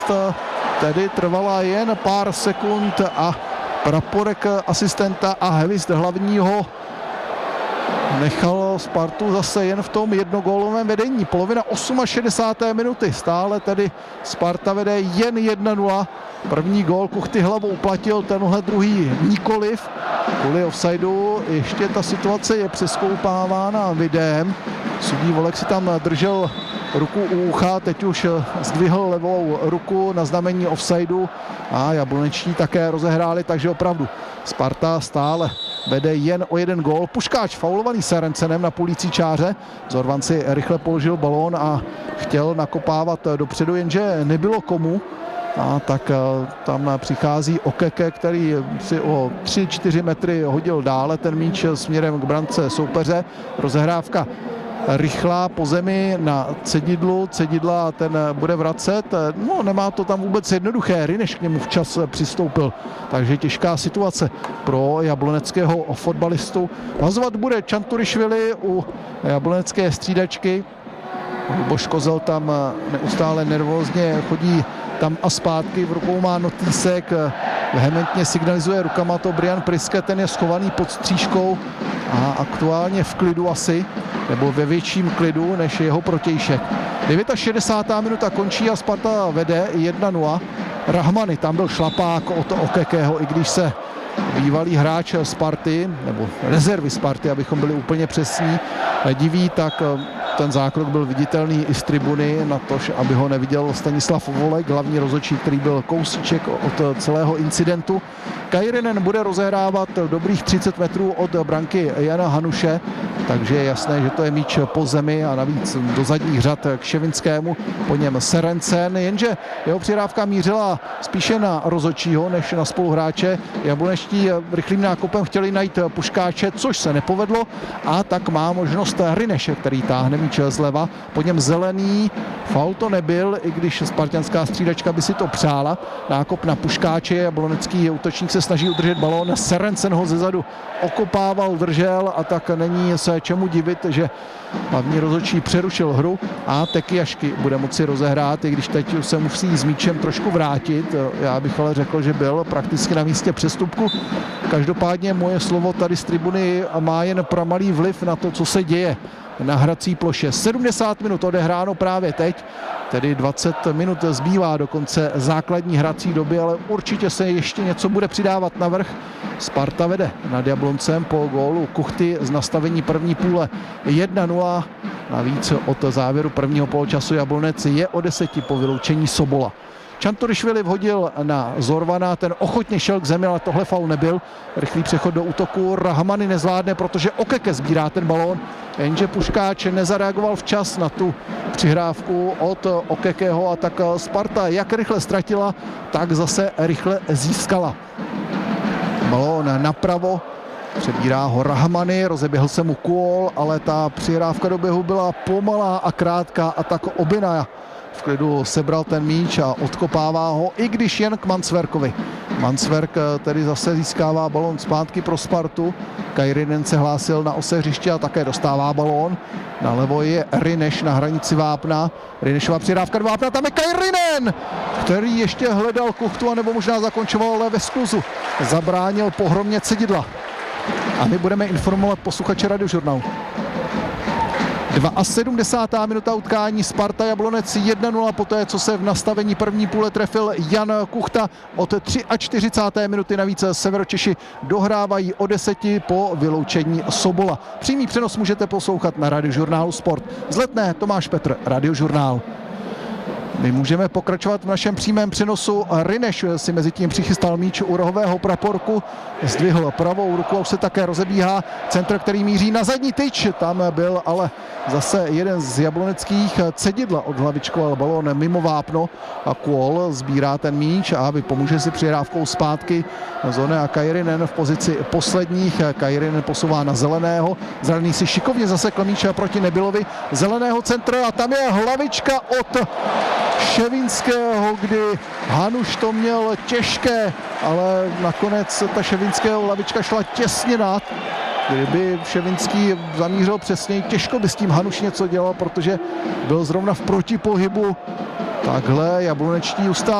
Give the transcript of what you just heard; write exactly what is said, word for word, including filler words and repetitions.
tedy trvala jen pár sekund a praporek asistenta a hvizd hlavního nechal Spartu zase jen v tom jednogólovém vedení. Polovina šedesáté osmé minuty. Stále tedy Sparta vede jen jedna nula. První gól Kuchty hlavou uplatil, tenhle druhý nikoliv. Kvůli offsideu ještě ta situace je přezkoupávána videem. Sudí Volek si tam držel ruku u ucha, teď už zdvihl levou ruku na znamení offsideu a jabloneční také rozehráli, takže opravdu Sparta stále vede jen o jeden gól. Puškáč faulovaný Serencenem na půlící čáře. Zorvan si rychle položil balón a chtěl nakopávat dopředu, jenže nebylo komu. A tak tam přichází Okeke, který si o tři čtyři metry hodil dále ten míč směrem k brance soupeře. Rozehrávka rychlá po zemi na Cedidlu. Cedidla ten bude vracet. No, nemá to tam vůbec jednoduché. Rineš k němu včas přistoupil. Takže těžká situace pro jabloneckého fotbalistu. Hazovat bude Čanturišvili u jablonecké střídačky. Bož Kozel tam neustále nervózně chodí tam a zpátky, v rukou má notýsek, vehementně signalizuje rukama to Brian Priske, ten je schovaný pod střížkou a aktuálně v klidu asi, nebo ve větším klidu než jeho protějšek. šedesátá devátá minuta končí a Sparta vede jedna nula. Rahmany, tam byl šlapák od Okekého, i když se bývalý hráč Sparty, nebo rezervy Sparty, abychom byli úplně přesní, diví, tak ten zákrok byl viditelný i z tribuny, natož aby ho neviděl Stanislav Volek, hlavní rozhodčí, který byl kousíček od celého incidentu. Kairinen bude rozehrávat dobrých třicet metrů od branky Jana Hanuše, takže je jasné, že to je míč po zemi a navíc do zadních řad k Ševinskému, po něm Serencen, jenže jeho přihrávka mířila spíše na rozhodčího než na spoluhráče. Jablonečtí rychlým nákupem chtěli najít Puškáče, což se nepovedlo, a tak má možnost Rineše, který táhne míč zleva, po něm Zelený. Faul to nebyl, i když spartanská střídačka by si to přála. Nákop na Puškáče, jablonecký útočník se snaží udržet balón, Serencen ho zezadu okopával, držel, a tak není se čemu divit, že hlavní rozhodčí přerušil hru a Tekiašky bude moci rozehrát, i když teď se musí s míčem trošku vrátit. Já bych ale řekl, že byl prakticky na místě přestupku. Každopádně moje slovo tady z tribuny má jen pramalý vliv na to, co se děje na hrací ploše. sedmdesát minut odehráno právě teď, tedy dvacet minut zbývá do konce základní hrací doby, ale určitě se ještě něco bude přidávat navrch. Sparta vede nad Jabloncem po gólu Kuchty z nastavení první půle jedna nula. Navíc od závěru prvního poločasu Jablonec je o deseti po vyloučení Sobola. Čanturišvili vhodil na Zorvana, ten ochotně šel k zemi, ale tohle faul nebyl. Rychlý přechod do útoku, Rahmany nezvládne, protože Okeke sbírá ten balón, jenže Puškáč nezareagoval včas na tu přihrávku od Okekého, a tak Sparta jak rychle ztratila, tak zase rychle získala. Balón napravo, přebírá ho Rahmany, rozeběhl se mu Kuol, ale ta přihrávka do běhu byla pomalá a krátká, a tak Obina v klidu sebral ten míč a odkopává ho, i když jen k Mansverkovi. Mansverk tedy zase získává balón zpátky pro Spartu. Kairinen se hlásil na ose hřiště a také dostává balón. Nalevo je Rineš na hranici vápna. Rinešová přihrávka do vápna, tam je Kairinen, který ještě hledal Kuchtu, anebo možná zakončoval, ale ve skluzu zabránil pohromě Cedidla. A my budeme informovat posluchače Radiožurnálu. sedmdesátá druhá minuta utkání, Sparta Jablonec jedna nula, poté co se v nastavení první půle trefil Jan Kuchta. Od čtyřicáté třetí minuty navíc Severočeši dohrávají o deseti po vyloučení Sobola. Přímý přenos můžete poslouchat na Radiožurnálu Sport. Z Letné Tomáš Petr, Radiožurnál. My můžeme pokračovat v našem přímém přenosu. Rineš si mezi tím přichystal míč u rohového praporku, zdvihl pravou ruku a už se také rozebíhá. Centr, který míří na zadní tyč, tam byl ale zase jeden z jabloneckých. Cedidla odhlavičkoval balón mimo vápno a Kuol sbírá ten míč a vypomůže si přihrávkou zpátky. Zone a Kairinen v pozici posledních. Kairinen posouvá na Zeleného. Zelený si šikovně zasekl míč proti Nebylovi. Zeleného centra a tam je hlavička od Ševinského, kdy Hanuš to měl těžké, ale nakonec ta Ševinského hlavička šla těsně nad. Kdyby Ševinský zamířil přesněji, těžko by s tím Hanuš něco dělal, protože byl zrovna v protipohybu Takhle jablonečtí ustál.